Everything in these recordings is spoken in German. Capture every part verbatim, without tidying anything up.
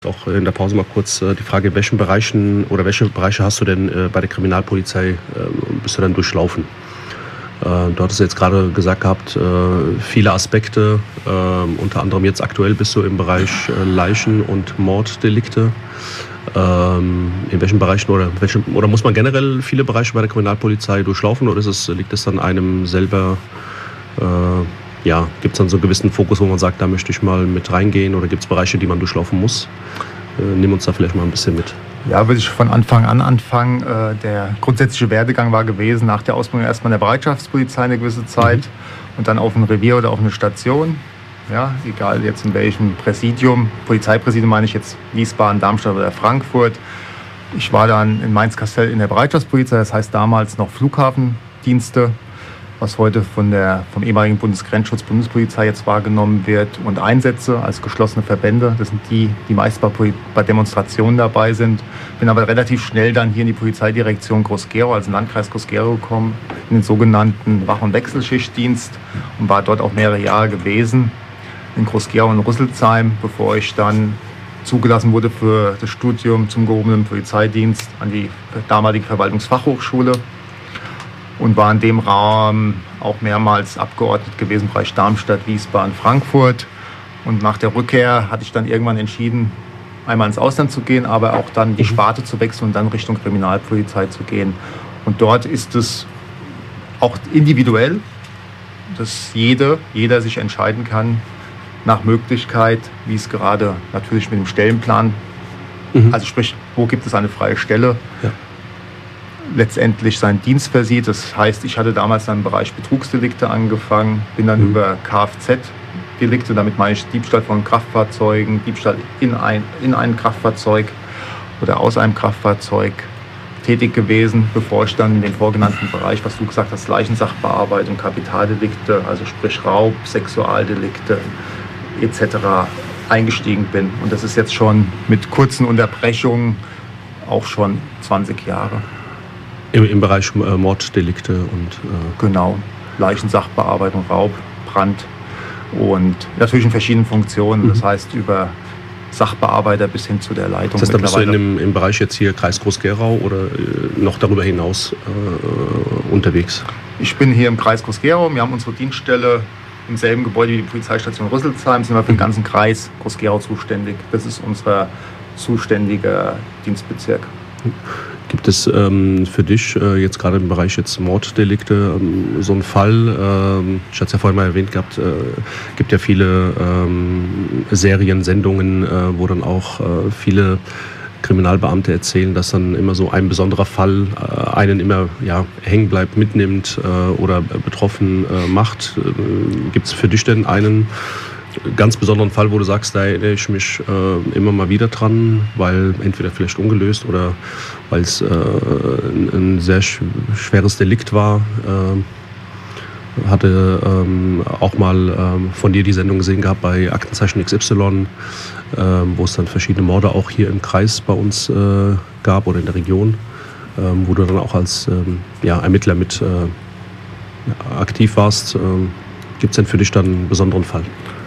Auch in der Pause mal kurz äh, die Frage, in welchen Bereichen oder welche Bereiche hast du denn äh, bei der Kriminalpolizei, äh, bist du dann durchlaufen? Äh, du hattest jetzt gerade gesagt gehabt, äh, viele Aspekte, äh, unter anderem jetzt aktuell bist du im Bereich äh, Leichen- und Morddelikte. Ähm, in welchen Bereichen oder, welche, oder muss man generell viele Bereiche bei der Kriminalpolizei durchlaufen oder ist es, liegt es dann einem selber, äh, ja, gibt es dann so einen gewissen Fokus, wo man sagt, da möchte ich mal mit reingehen oder gibt es Bereiche, die man durchlaufen muss? Äh, nimm uns da vielleicht mal ein bisschen mit. Ja, würde ich von Anfang an anfangen. Äh, der grundsätzliche Werdegang war gewesen, nach der Ausbildung erstmal in der Bereitschaftspolizei eine gewisse Zeit mhm. und dann auf ein Revier oder auf eine Station. Ja, egal jetzt in welchem Präsidium, Polizeipräsidium meine ich jetzt Wiesbaden, Darmstadt oder Frankfurt. Ich war dann in Mainz-Kastell in der Bereitschaftspolizei, das heißt damals noch Flughafendienste, was heute von der, vom ehemaligen Bundesgrenzschutz Bundespolizei jetzt wahrgenommen wird, und Einsätze als geschlossene Verbände. Das sind die, die meist bei, bei Demonstrationen dabei sind. Bin aber relativ schnell dann hier in die Polizeidirektion Groß-Gerau, also Landkreis Groß-Gerau gekommen, in den sogenannten Wach- und Wechselschichtdienst und war dort auch mehrere Jahre gewesen, in Groß-Gerau und Rüsselsheim, bevor ich dann zugelassen wurde für das Studium zum gehobenen Polizeidienst an die damalige Verwaltungsfachhochschule. Und war in dem Rahmen auch mehrmals Abgeordnet gewesen, im Bereich Darmstadt, Wiesbaden, Frankfurt. Und nach der Rückkehr hatte ich dann irgendwann entschieden, einmal ins Ausland zu gehen, aber auch dann die Sparte zu wechseln und dann Richtung Kriminalpolizei zu gehen. Und dort ist es auch individuell, dass jede, jeder sich entscheiden kann, nach Möglichkeit, wie es gerade natürlich mit dem Stellenplan, mhm. also sprich, wo gibt es eine freie Stelle, ja. letztendlich seinen Dienst versieht. Das heißt, ich hatte damals dann im Bereich Betrugsdelikte angefangen, bin dann mhm. über Kfz-Delikte, damit meine ich Diebstahl von Kraftfahrzeugen, Diebstahl in ein, in ein Kraftfahrzeug oder aus einem Kraftfahrzeug tätig gewesen, bevor ich dann in den vorgenannten Bereich, was du gesagt hast, Leichensachbearbeitung, Kapitaldelikte, also sprich Raub, Sexualdelikte et cetera eingestiegen bin. Und das ist jetzt schon mit kurzen Unterbrechungen auch schon zwanzig Jahre. Im, im Bereich äh, Morddelikte und... Äh genau, Leichensachbearbeitung, Raub, Brand und natürlich in verschiedenen Funktionen. Mhm. Das heißt, über Sachbearbeiter bis hin zu der Leitung. Das heißt, da bist du in dem, im Bereich jetzt hier Kreis Groß-Gerau oder äh, noch darüber hinaus äh, unterwegs? Ich bin hier im Kreis Groß-Gerau. Wir haben unsere Dienststelle im selben Gebäude wie die Polizeistation Rüsselsheim. Sind wir für den ganzen Kreis Groß-Gerau zuständig. Das ist unser zuständiger Dienstbezirk. Gibt es ähm, für dich äh, jetzt gerade im Bereich jetzt Morddelikte ähm, so einen Fall, ähm, ich hatte es ja vorhin mal erwähnt gehabt, äh, gibt ja viele ähm, Serien, Sendungen, äh, wo dann auch äh, viele Kriminalbeamte erzählen, dass dann immer so ein besonderer Fall äh, einen immer ja, hängen bleibt, mitnimmt äh, oder betroffen äh, macht. Äh, gibt es für dich denn einen ganz besonderen Fall, wo du sagst, da erinnere ich mich äh, immer mal wieder dran, weil entweder vielleicht ungelöst oder weil es äh, ein, ein sehr sch- schweres Delikt war. Äh, hatte ähm, auch mal ähm, von dir die Sendung gesehen gehabt bei Aktenzeichen X Y, äh, wo es dann verschiedene Morde auch hier im Kreis bei uns äh, gab oder in der Region, äh, wo du dann auch als ähm, ja, Ermittler mit äh, aktiv warst. Äh, gibt es denn für dich dann einen besonderen Fall?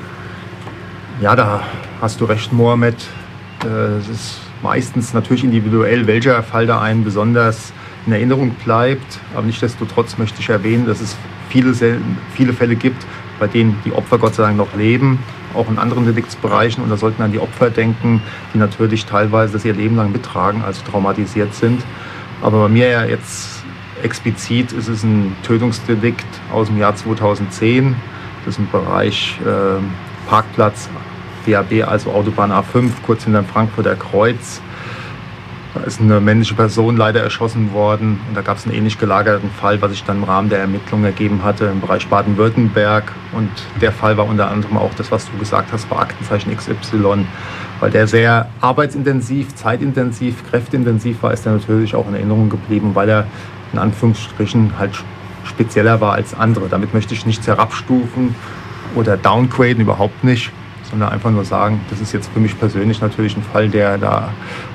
Ja, da hast du recht, Mohammed. Es ist meistens natürlich individuell, welcher Fall da einem besonders in Erinnerung bleibt. Aber nichtsdestotrotz möchte ich erwähnen, dass es viele, viele Fälle gibt, bei denen die Opfer Gott sei Dank noch leben, auch in anderen Deliktsbereichen. Und da sollten an die Opfer denken, die natürlich teilweise das ihr Leben lang mittragen, also traumatisiert sind. Aber bei mir ja jetzt explizit ist es ein Tötungsdelikt aus dem Jahr zweitausendzehn. Das ist im Bereich äh, Parkplatz D A B, also Autobahn A fünf, kurz hinter dem Frankfurter Kreuz. Da ist eine männliche Person leider erschossen worden. Und da gab es einen ähnlich gelagerten Fall, was sich dann im Rahmen der Ermittlungen ergeben hatte im Bereich Baden-Württemberg. Und der Fall war unter anderem auch das, was du gesagt hast, bei Aktenzeichen X Y. Weil der sehr arbeitsintensiv, zeitintensiv, kräfteintensiv war, ist er natürlich auch in Erinnerung geblieben, weil er in Anführungsstrichen halt spezieller war als andere. Damit möchte ich nichts herabstufen oder downgraden, überhaupt nicht, sondern einfach nur sagen, das ist jetzt für mich persönlich natürlich ein Fall, der da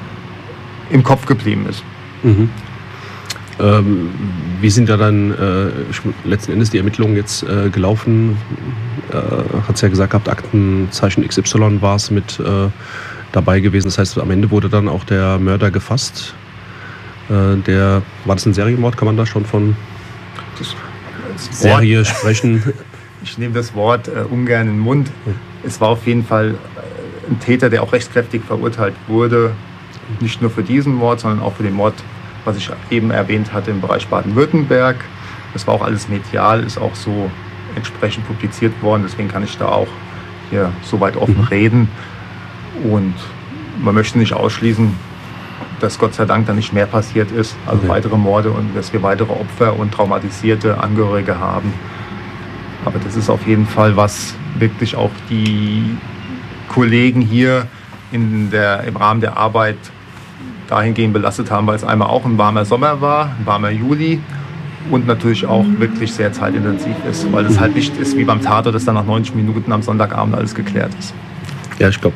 im Kopf geblieben ist. Mhm. Ähm, wie sind da dann äh, letzten Endes die Ermittlungen jetzt äh, gelaufen? Äh, hat es ja gesagt gehabt, Aktenzeichen X Y war es mit äh, dabei gewesen. Das heißt, am Ende wurde dann auch der Mörder gefasst. Äh, der, war das ein Serienmord? Kann man da schon von das, das Serie Wort, sprechen? Ich nehme das Wort äh, ungern in den Mund. Es war auf jeden Fall äh, ein Täter, der auch rechtskräftig verurteilt wurde. Nicht nur für diesen Mord, sondern auch für den Mord, was ich eben erwähnt hatte, im Bereich Baden-Württemberg. Das war auch alles medial, ist auch so entsprechend publiziert worden. Deswegen kann ich da auch hier so weit offen reden. Und man möchte nicht ausschließen, dass Gott sei Dank da nicht mehr passiert ist, also okay. weitere Morde und dass wir weitere Opfer und traumatisierte Angehörige haben. Aber das ist auf jeden Fall, was wirklich auch die Kollegen hier in der, im Rahmen der Arbeit dahingehend belastet haben, weil es einmal auch ein warmer Sommer war, ein warmer Juli und natürlich auch wirklich sehr zeitintensiv ist, weil es halt nicht ist wie beim Tatort, dass dann nach neunzig Minuten am Sonntagabend alles geklärt ist. Ja, ich glaube,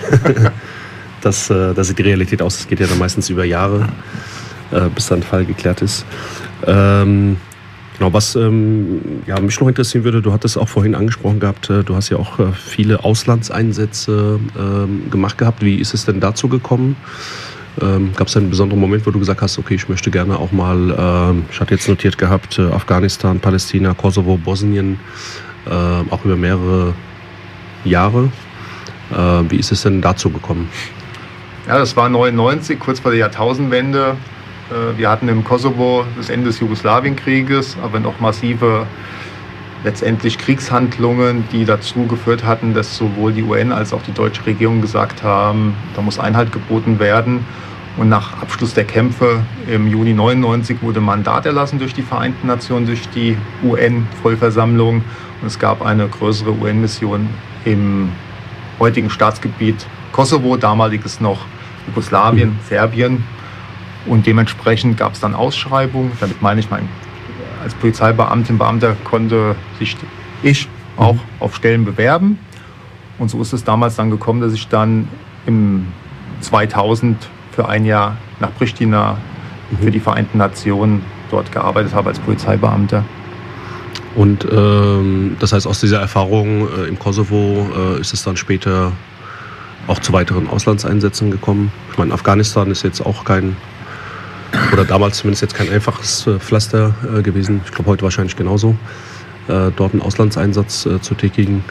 das, das sieht die Realität aus. Es geht ja dann meistens über Jahre, bis dann ein Fall geklärt ist. Ähm, genau, was ähm, ja, mich noch interessieren würde, du hattest auch vorhin angesprochen gehabt, du hast ja auch viele Auslandseinsätze ähm, gemacht gehabt. Wie ist es denn dazu gekommen? Ähm, Gab es einen besonderen Moment, wo du gesagt hast, okay, ich möchte gerne auch mal, ähm, ich hatte jetzt notiert gehabt, äh, Afghanistan, Palästina, Kosovo, Bosnien, äh, auch über mehrere Jahre. Äh, wie ist es denn dazu gekommen? Ja, das war neunundneunzig, kurz vor der Jahrtausendwende. Äh, wir hatten im Kosovo das Ende des Jugoslawienkrieges, aber noch massive letztendlich Kriegshandlungen, die dazu geführt hatten, dass sowohl die U N als auch die deutsche Regierung gesagt haben, da muss Einhalt geboten werden. Und nach Abschluss der Kämpfe im Juni neunundneunzig wurde ein Mandat erlassen durch die Vereinten Nationen, durch die U N-Vollversammlung. Und es gab eine größere U N-Mission im heutigen Staatsgebiet Kosovo, damaliges noch Jugoslawien, Serbien. Und dementsprechend gab es dann Ausschreibungen. Damit meine ich, mein, als Polizeibeamtin, Beamter konnte sich ich auch auf Stellen bewerben. Und so ist es damals dann gekommen, dass ich dann im zweitausend für ein Jahr nach Pristina für die Vereinten Nationen dort gearbeitet habe als Polizeibeamter. Und ähm, das heißt, aus dieser Erfahrung äh, im Kosovo äh, ist es dann später auch zu weiteren Auslandseinsätzen gekommen. Ich meine, Afghanistan ist jetzt auch kein, oder damals zumindest jetzt kein einfaches äh, Pflaster äh, gewesen. Ich glaube, heute wahrscheinlich genauso, äh, dort einen Auslandseinsatz äh, zu tätigen.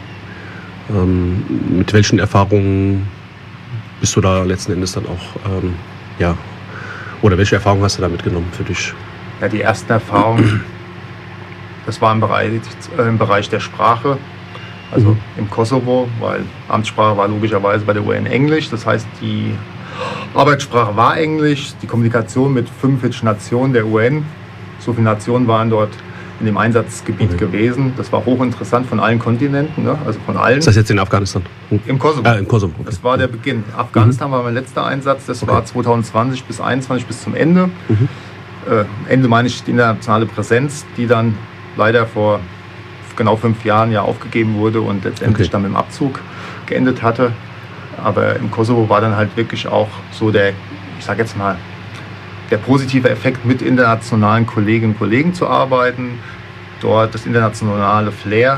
Ähm, mit welchen Erfahrungen bist du da letzten Endes dann auch, ähm, ja, oder welche Erfahrungen hast du da mitgenommen für dich? Ja, die ersten Erfahrungen, das war im Bereich, äh, im Bereich der Sprache, also mhm. im Kosovo, weil Amtssprache war logischerweise bei der U N Englisch. Das heißt, die Arbeitssprache war Englisch, die Kommunikation mit fünfundvierzig Nationen der U N, so viele Nationen waren dort in dem Einsatzgebiet okay. gewesen. Das war hochinteressant von allen Kontinenten, ne? Also von allen. Ist das jetzt in Afghanistan? Im Kosovo. Ah, im Kosovo. Okay. Das war der Beginn. Afghanistan mhm. war mein letzter Einsatz, das okay. war zwanzig zwanzig bis einundzwanzig bis zum Ende. Mhm. Äh, Ende meine ich die internationale Präsenz, die dann leider vor genau fünf Jahren ja aufgegeben wurde und letztendlich okay. dann mit dem Abzug geendet hatte. Aber im Kosovo war dann halt wirklich auch so der, ich sage jetzt mal, der positive Effekt, mit internationalen Kolleginnen und Kollegen zu arbeiten, dort das internationale Flair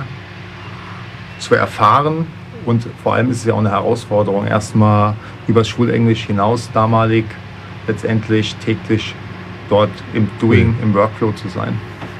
zu erfahren. Und vor allem ist es ja auch eine Herausforderung, erstmal übers Schulenglisch hinaus damalig letztendlich täglich dort im Doing, mhm. im Workflow zu sein.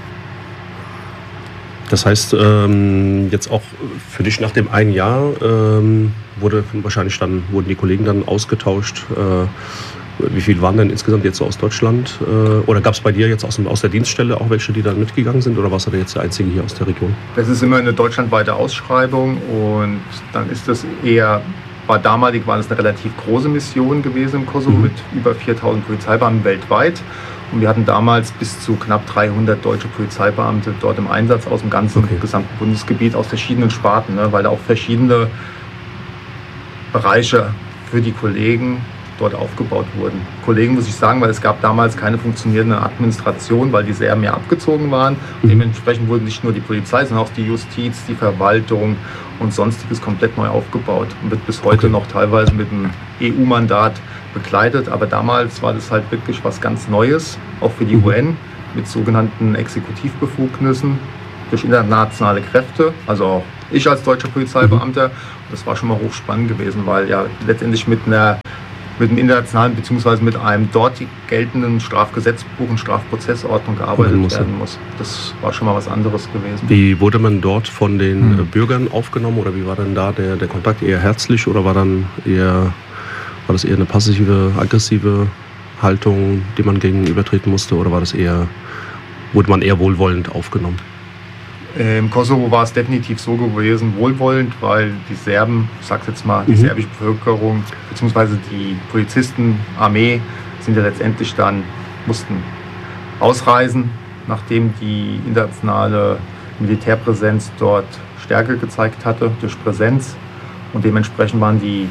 Das heißt, ähm, jetzt auch für dich nach dem einen Jahr ähm, wurde wahrscheinlich dann, wurden die Kollegen dann ausgetauscht. Äh, wie viele waren denn insgesamt jetzt so aus Deutschland? Äh, oder gab es bei dir jetzt aus, aus der Dienststelle auch welche, die dann mitgegangen sind? Oder warst du da jetzt der Einzige hier aus der Region? Das ist immer eine deutschlandweite Ausschreibung und dann ist das eher, war damalig war das eine relativ große Mission gewesen im Kosovo mhm. mit über viertausend Polizeibeamten weltweit. Und wir hatten damals bis zu knapp dreihundert deutsche Polizeibeamte dort im Einsatz aus dem ganzen okay. gesamten Bundesgebiet, aus verschiedenen Sparten, ne, weil da auch verschiedene Bereiche für die Kollegen dort aufgebaut wurden. Kollegen muss ich sagen, weil es gab damals keine funktionierende Administration, weil die sehr mehr abgezogen waren. Und dementsprechend wurde nicht nur die Polizei, sondern auch die Justiz, die Verwaltung und Sonstiges komplett neu aufgebaut und wird bis heute okay. noch teilweise mit einem E U-Mandat begleitet. Aber damals war das halt wirklich was ganz Neues, auch für die mhm. U N, mit sogenannten Exekutivbefugnissen durch internationale Kräfte, also auch Ich als deutscher Polizeibeamter, das war schon mal hochspannend gewesen, weil ja letztendlich mit einer mit einem internationalen bzw. mit einem dort geltenden Strafgesetzbuch und Strafprozessordnung gearbeitet muss. werden muss. Das war schon mal was anderes gewesen. Wie wurde man dort von den hm. Bürgern aufgenommen oder wie war denn da der, der Kontakt? Eher herzlich oder war dann eher war das eher eine passive, aggressive Haltung, die man gegenübertreten musste, oder war das eher wurde man eher wohlwollend aufgenommen? Im Kosovo war es definitiv so gewesen, wohlwollend, weil die Serben, ich sag's jetzt mal, die mhm. serbische Bevölkerung bzw. die Polizisten, Armee sind ja letztendlich dann, mussten ausreisen, nachdem die internationale Militärpräsenz dort Stärke gezeigt hatte durch Präsenz, und dementsprechend waren die,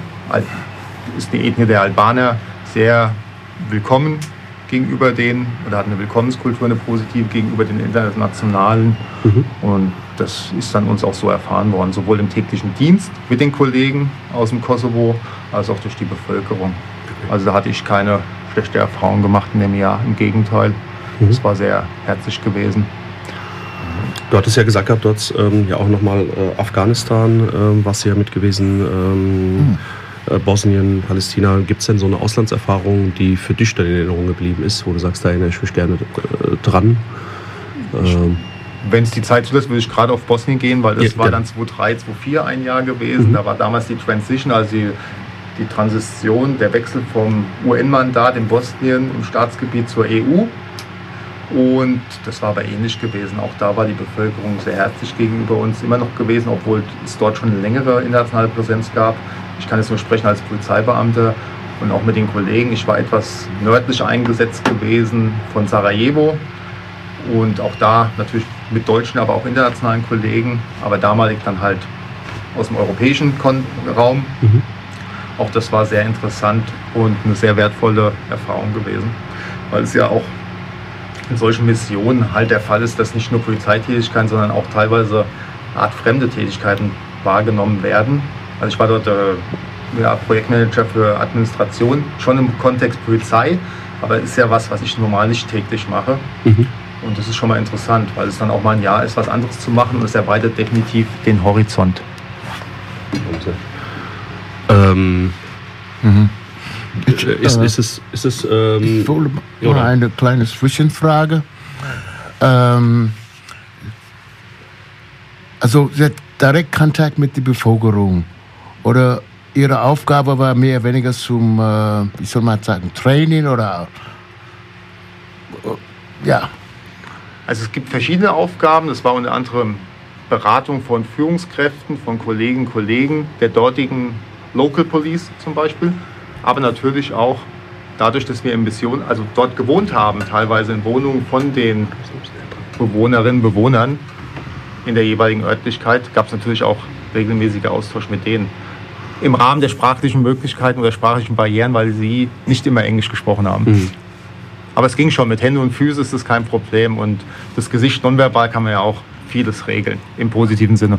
ist die Ethnie der Albaner sehr willkommen gegenüber denen, oder hat eine Willkommenskultur, eine positive gegenüber den Internationalen. Mhm. Und das ist dann uns auch so erfahren worden, sowohl im täglichen Dienst mit den Kollegen aus dem Kosovo, als auch durch die Bevölkerung. Also da hatte ich keine schlechte Erfahrung gemacht in dem Jahr, im Gegenteil. Mhm. Es war sehr herzlich gewesen. Du hattest ja gesagt gehabt, dort ähm, ja auch nochmal äh, Afghanistan, äh, warst du ja mit gewesen. Ähm, mhm. Bosnien, Palästina, gibt es denn so eine Auslandserfahrung, die für dich dann in Erinnerung geblieben ist, wo du sagst, da erinnere ich mich gerne äh, dran? Ähm. Wenn es die Zeit zulässt, würde ich gerade auf Bosnien gehen, weil das ja, war dann zweitausenddrei, zweitausendvier ein Jahr gewesen. Mhm. Da war damals die Transition, also die, die Transition, der Wechsel vom U N-Mandat in Bosnien im Staatsgebiet zur E U. Und das war aber ähnlich gewesen. Auch da war die Bevölkerung sehr herzlich gegenüber uns immer noch gewesen, obwohl es dort schon eine längere internationale Präsenz gab. Ich kann jetzt nur sprechen als Polizeibeamter und auch mit den Kollegen. Ich war etwas nördlich eingesetzt gewesen von Sarajevo und auch da natürlich mit deutschen, aber auch internationalen Kollegen, aber damalig dann halt aus dem europäischen Kon- Raum. Mhm. Auch das war sehr interessant und eine sehr wertvolle Erfahrung gewesen, weil es ja auch in solchen Missionen halt der Fall ist, dass nicht nur Polizeitätigkeiten, sondern auch teilweise Art fremde Tätigkeiten wahrgenommen werden. Also ich war dort äh, ja, Projektmanager für Administration, schon im Kontext Polizei, aber ist ja was, was ich normal nicht täglich mache. Mhm. Und das ist schon mal interessant, weil es dann auch mal ein Jahr ist, was anderes zu machen, und es erweitert definitiv den Horizont. Ähm, mhm. ich, ist, ist es, ist es, ähm, ich wollte mal eine kleine Zwischenfrage. Ähm, also Sie hat direkt Kontakt mit der Bevölkerung. Oder Ihre Aufgabe war mehr oder weniger zum, äh, wie soll man sagen, Training oder, äh, ja. Also es gibt verschiedene Aufgaben. Das war unter anderem Beratung von Führungskräften, von Kollegen, Kollegen der dortigen Local Police zum Beispiel. Aber natürlich auch dadurch, dass wir in Mission, also dort gewohnt haben, teilweise in Wohnungen von den Bewohnerinnen, Bewohnern in der jeweiligen Örtlichkeit, gab es natürlich auch regelmäßiger Austausch mit denen. Im Rahmen der sprachlichen Möglichkeiten oder sprachlichen Barrieren, weil sie nicht immer Englisch gesprochen haben. Mhm. Aber es ging schon, mit Händen und Füßen ist das kein Problem, und das Gesicht nonverbal kann man ja auch vieles regeln, im positiven Sinne.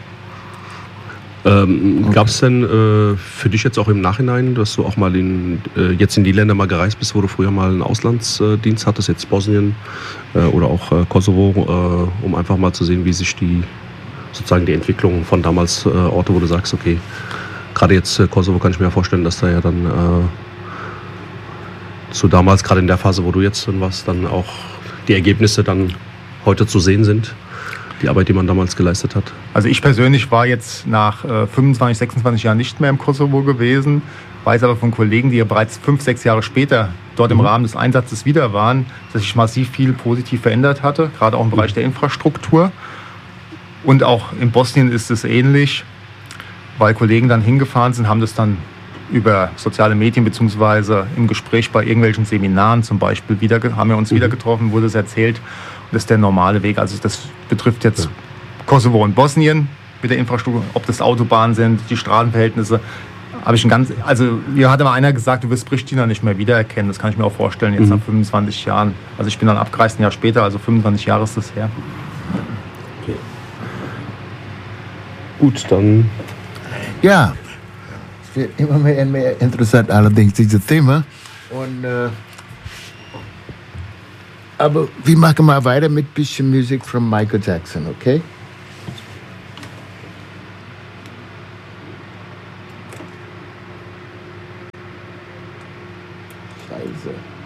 Ähm, Gab es denn äh, für dich jetzt auch im Nachhinein, dass du auch mal in, äh, jetzt in die Länder mal gereist bist, wo du früher mal einen Auslandsdienst hattest, jetzt Bosnien äh, oder auch äh, Kosovo, äh, um einfach mal zu sehen, wie sich die sozusagen die Entwicklung von damals äh, Orte, wo du sagst, okay, gerade jetzt äh, Kosovo kann ich mir ja vorstellen, dass da ja dann äh, zu damals, gerade in der Phase, wo du jetzt drin warst, dann auch die Ergebnisse dann heute zu sehen sind, die Arbeit, die man damals geleistet hat. Also ich persönlich war jetzt nach äh, fünfundzwanzig, sechsundzwanzig Jahren nicht mehr im Kosovo gewesen, weiß aber von Kollegen, die ja bereits fünf, sechs Jahre später dort mhm. im Rahmen des Einsatzes wieder waren, dass sich massiv viel positiv verändert hatte, gerade auch im Bereich der Infrastruktur. Und auch in Bosnien ist es ähnlich, weil Kollegen dann hingefahren sind, haben das dann über soziale Medien beziehungsweise im Gespräch bei irgendwelchen Seminaren zum Beispiel wieder, haben wir uns mhm. wieder getroffen, wurde es erzählt. Und das ist der normale Weg. Also das betrifft jetzt ja. Kosovo und Bosnien mit der Infrastruktur, ob das Autobahnen sind, die Straßenverhältnisse. Habe ich ein ganz, also mir hatte mal einer gesagt, du wirst Pristina nicht mehr wiedererkennen. Das kann ich mir auch vorstellen jetzt mhm. nach fünfundzwanzig Jahren. Also ich bin dann abgereist ein Jahr später, also fünfundzwanzig Jahre ist das her. Okay. Gut, dann. Ja, es wird immer mehr und mehr interessant, allerdings dieses Thema. Und, äh, aber wir machen mal weiter mit ein bisschen Musik von Michael Jackson, okay? Scheiße.